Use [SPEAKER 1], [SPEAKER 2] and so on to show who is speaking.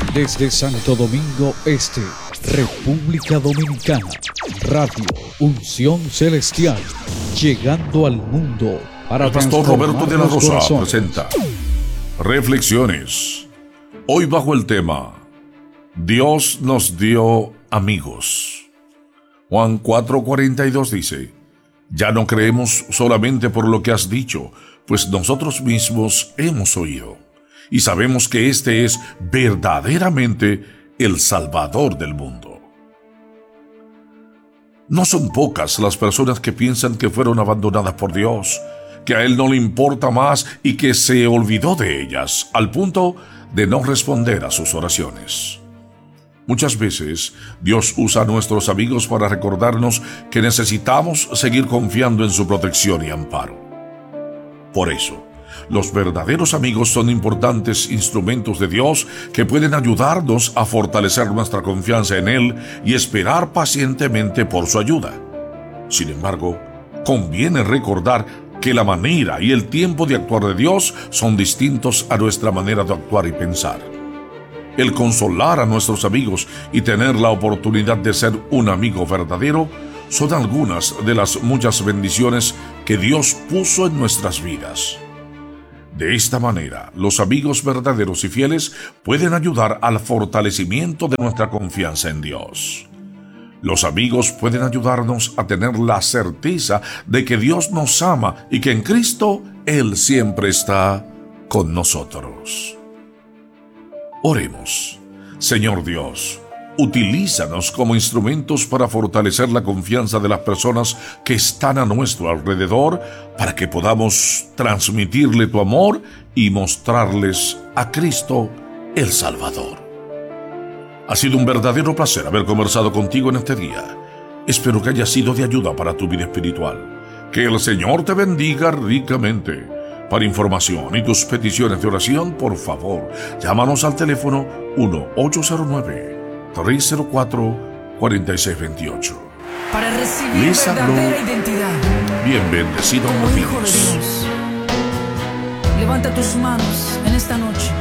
[SPEAKER 1] Desde Santo Domingo Este, República Dominicana, Radio Unción Celestial, llegando al mundo para
[SPEAKER 2] el pastor Roberto de la Rosa
[SPEAKER 1] corazones.
[SPEAKER 2] presenta Reflexiones. Hoy bajo el tema Dios nos dio amigos. Juan 4:42 dice: Ya no creemos solamente por lo que has dicho, pues nosotros mismos hemos oído y sabemos que este es verdaderamente el Salvador del mundo. No son pocas las personas que piensan que fueron abandonadas por Dios, que a Él no le importa más y que se olvidó de ellas, al punto de no responder a sus oraciones. Muchas veces Dios usa a nuestros amigos para recordarnos que necesitamos seguir confiando en su protección y amparo. Por eso, los verdaderos amigos son importantes instrumentos de Dios que pueden ayudarnos a fortalecer nuestra confianza en Él y esperar pacientemente por su ayuda. Sin embargo, conviene recordar que la manera y el tiempo de actuar de Dios son distintos a nuestra manera de actuar y pensar. El consolar a nuestros amigos y tener la oportunidad de ser un amigo verdadero son algunas de las muchas bendiciones que Dios puso en nuestras vidas. De esta manera, los amigos verdaderos y fieles pueden ayudar al fortalecimiento de nuestra confianza en Dios. Los amigos pueden ayudarnos a tener la certeza de que Dios nos ama y que en Cristo Él siempre está con nosotros. Oremos. Señor Dios, utilízanos como instrumentos para fortalecer la confianza de las personas que están a nuestro alrededor, para que podamos transmitirle tu amor y mostrarles a Cristo el Salvador. Ha sido un verdadero placer haber conversado contigo en este día. Espero que haya sido de ayuda para tu vida espiritual. Que el Señor te bendiga ricamente. Para información y tus peticiones de oración, por favor, llámanos al teléfono 1-809-304-4628.
[SPEAKER 3] Para recibir
[SPEAKER 2] Les habló
[SPEAKER 3] verdadera identidad.
[SPEAKER 2] bien bendecido
[SPEAKER 3] Como hijo de
[SPEAKER 2] Martínez.
[SPEAKER 3] Dios. Levanta tus manos en esta noche